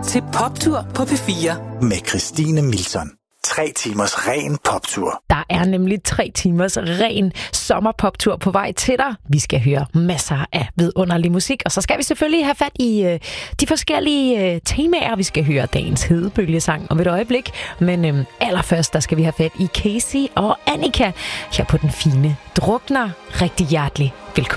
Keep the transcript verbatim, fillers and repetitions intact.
til Poptur på P fire. Med Christine Milton. Tre timers ren poptur. Der er nemlig tre timers ren sommerpoptur på vej til dig. Vi skal høre masser af vidunderlig musik, og så skal vi selvfølgelig have fat i øh, de forskellige øh, temaer. Vi skal høre dagens hedebølgesang om et øjeblik, men øh, allerførst der skal vi have fat i Casey og Annika her på Den Fine Drukner. Rigtig hjertelig velkommen.